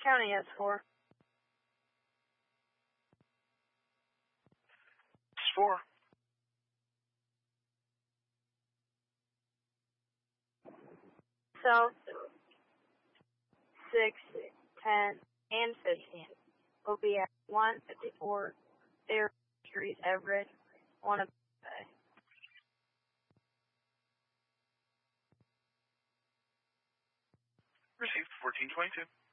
County S4. S4. South 6, 10, and 15 will be at 154 Fair Street, Everett, Winnipeg. Received 1422.